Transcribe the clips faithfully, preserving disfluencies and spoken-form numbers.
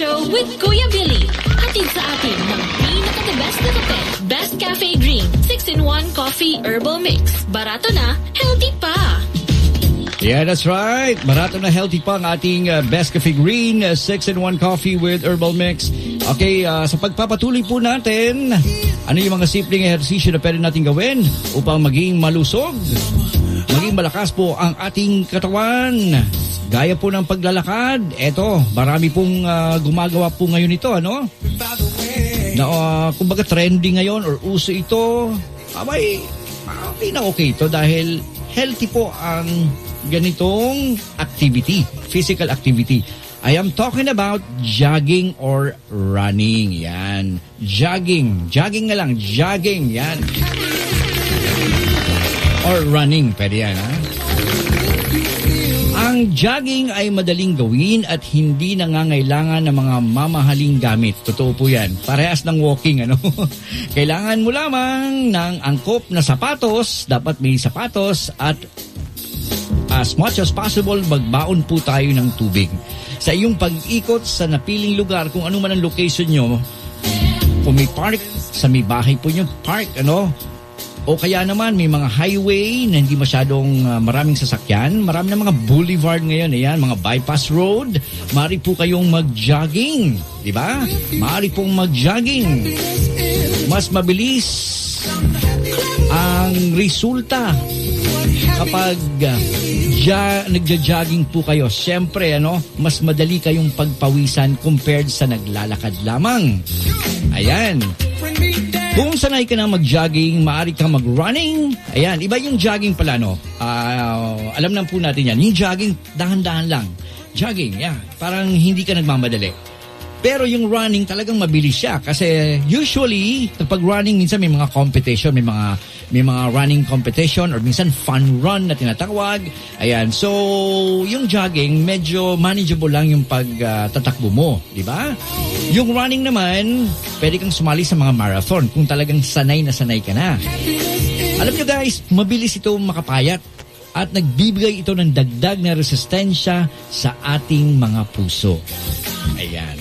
Show with Kuya Billy. Hatid sa atin ng pinaka-the best na kape. Best Cafe Green. six in one Coffee Herbal Mix. Barato na, healthy pa. Yeah, that's right. Barato na, healthy pa ang ating uh, Best Cafe Green, uh, six in one Coffee with Herbal Mix. Okay, uh, sa pagpapatuloy po natin, ano yung mga simpleng ehersisyo na pwede natin gawin upang maging malusog, maging malakas po ang ating katawan. Gaya po ng paglalakad. Eto, marami pong uh, gumagawa po ngayon ito, ano? Na, uh, kumbaga trending ngayon or uso ito. Abay, okay na okay ito dahil healthy po ang ganitong activity, physical activity. I am talking about jogging or running. Yan. Jogging. Jogging na lang. Jogging. Yan. Or running. Pwede yan, ha? Ang jogging ay madaling gawin at hindi nangangailangan ng mga mamahaling gamit. Totoo po yan. Parehas ng walking, ano? Kailangan mo lamang ng angkop na sapatos. Dapat may sapatos at as much as possible, magbaon po tayo ng tubig. Sa iyong pag-ikot sa napiling lugar, kung ano man ang location nyo, kung may park, sa may bahay po nyo, park, ano? O kaya naman, may mga highway na hindi masyadong uh, maraming sasakyan. Marami na mga boulevard ngayon, ayan, mga bypass road. Maaari po kayong mag-jogging, di ba? Maaari pong mag-jogging. Mas mabilis ang resulta kapag uh, ja, nagja-jogging po kayo. Siyempre, ano, mas madali kayong pagpawisan compared sa naglalakad lamang. Ayan. Kung sanay ka na mag-jogging, maaari kang mag-running. Ayan, iba yung jogging pala, no? Uh, alam na po natin yan. Yung jogging, dahan-dahan lang. Jogging, yeah. Parang hindi ka nagmamadali. Pero yung running talagang mabilis siya kasi usually kapag running minsan may mga competition, may mga may mga running competition or minsan fun run na tinatawag. Ayan. So, yung jogging medyo manageable lang yung pagtatakbo uh, mo, di ba? Yung running naman, pwede kang sumali sa mga marathon kung talagang sanay na sanay ka na. Alam nyo guys, mabilis ito makapayat at nagbibigay ito ng dagdag na resistensya sa ating mga puso. Ayan.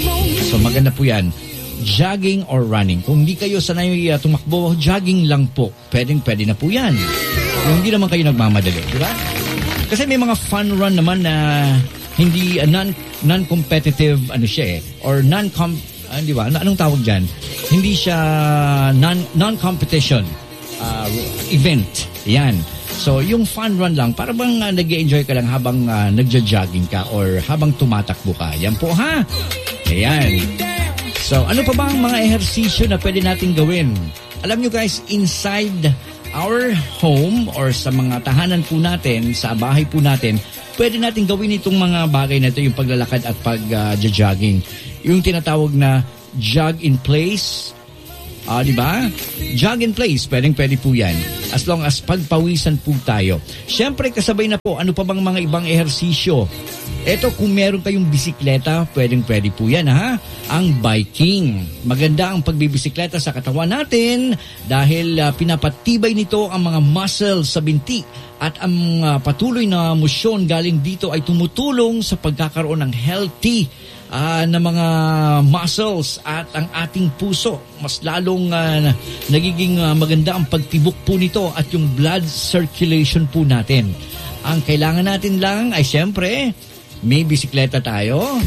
So maganda po yan. Jogging or running. Kung hindi kayo sanay uh, tumakbo, jogging lang po. Pwedeng pwede na po yan. Kung hindi naman kayo nagmamadali. Diba? Kasi may mga fun run naman na hindi, uh, non, non-competitive, ano siya eh. Or non-com, uh, di ba? Anong tawag dyan? Hindi siya non, non-competition uh, event. Yan. So, yung fun run lang, para bang uh, nag-enjoy ka lang habang uh, nagja-jogging ka or habang tumatakbo ka. Yan po, ha? Ayan. So, ano pa ba ang mga ehersisyo na pwede natin gawin? Alam nyo guys, inside our home or sa mga tahanan po natin, sa bahay po natin, pwede natin gawin itong mga bagay na ito, yung paglalakad at pag-jogging. Uh, yung tinatawag na jog in place. Ah, di ba? Jog in place, pwedeng-pwede po yan. As long as pagpawisan po tayo. Siyempre, kasabay na po, ano pa bang mga ibang ehersisyo? Eto, kung meron kayong bisikleta, pwedeng-pwede po yan, ha? Ang biking. Maganda ang pagbibisikleta sa katawan natin dahil uh, pinapatibay nito ang mga muscles sa binti. At ang uh, patuloy na mosyon galing dito ay tumutulong sa pagkakaroon ng healthy Uh, na mga muscles at ang ating puso. Mas lalong uh, nagiging uh, maganda ang pagtibok po nito at yung blood circulation po natin. Ang kailangan natin lang ay siyempre may bisikleta tayo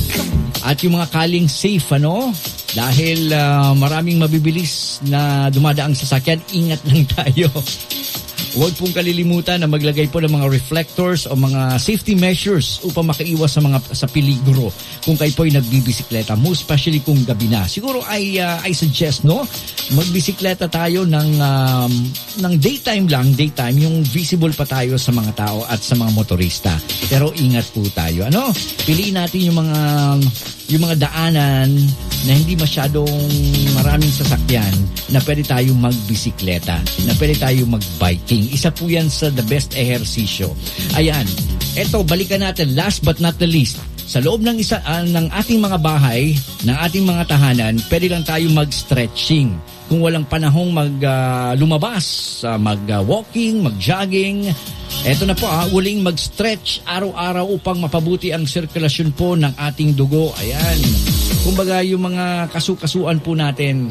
at yung mga kaling safe, ano? Dahil uh, maraming mabibilis na dumadaang sasakyan, ingat lang tayo. Huwag pong kalilimutan na maglagay po ng mga reflectors o mga safety measures upang makaiwas sa mga sa peligro kung kayo po ay nagbibisikleta, most especially kung gabi na. Siguro I, uh, I suggest, no? Magbisikleta tayo ng, um, ng daytime lang, daytime, yung visible pa tayo sa mga tao at sa mga motorista. Pero ingat po tayo. Ano? Piliin natin yung mga yung mga daanan na hindi masyadong maraming sasakyan na pwede tayong magbisikleta, na pwede tayong magbiking. Isa po yan sa the best ehersisyo. Ayan. Eto, balikan natin. Last but not the least, sa loob ng isa uh, ng ating mga bahay, ng ating mga tahanan, pwede lang tayo mag-stretching. kung walang panahong mag uh, lumabas, uh, mag-walking, uh, mag-jogging, eto na po ah, uling mag-stretch araw-araw upang mapabuti ang sirkulasyon po ng ating dugo. Ayan. Kumbaga yung mga kasu-kasuan po natin,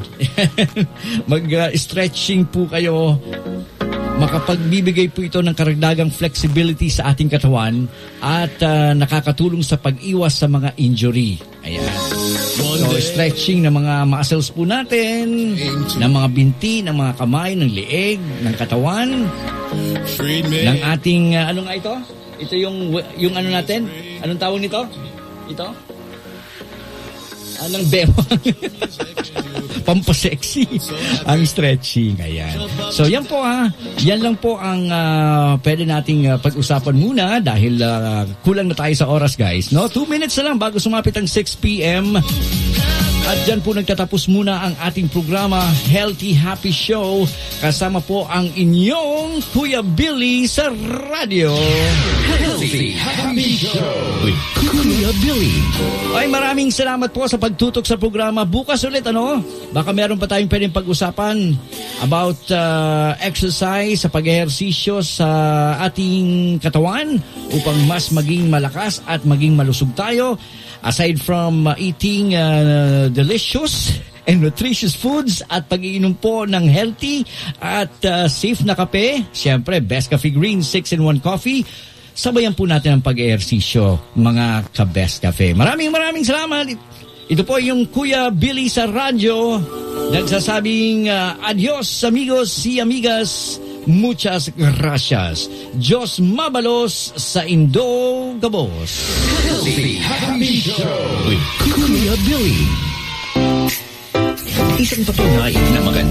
mag-stretching po kayo. Makapagbibigay po ito ng karagdagang flexibility sa ating katawan at uh, nakakatulong sa pag-iwas sa mga injury. Ayan. So, stretching ng mga muscles po natin, ng mga binti, ng mga kamay, ng leeg, ng katawan, ng ating, uh, ano nga ito? Ito yung, yung ano natin? Anong tawag nito? Ito? Anong bemo? Pampasexy ang stretching. Ayan. So yan po ha. Yan lang po ang uh, pwede nating uh, pag-usapan muna dahil uh, kulang na tayo sa oras guys. No? Two minutes na lang bago sumapit ang six p.m. At dyan po nagtatapos muna ang ating programa Healthy Happy Show. Kasama po ang inyong Kuya Billy sa radyo. Healthy Happy Show with Kuya Billy. Ay maraming salamat po sa pagtutok sa programa. Bukas ulit ano? Baka meron pa tayong pwedeng pag-usapan about uh, exercise, sa pag-ehersisyo sa ating katawan upang mas maging malakas at maging malusog tayo. Aside from uh, eating uh, delicious and nutritious foods at pag-iinom po ng healthy at uh, safe na kape, siyempre Best Cafe Green six in one Coffee, sabayan po natin ang pag-ehersisyo mga ka-Best Cafe. Maraming maraming salamat. Ito po yung Kuya Billy sa radyo nagsasabing uh, adios amigos y amigas. Muchas gracias. Diyos mabalos sa Indo Gabos. Healthy Happy Show with Kuya Billy. Isang patunay na maganda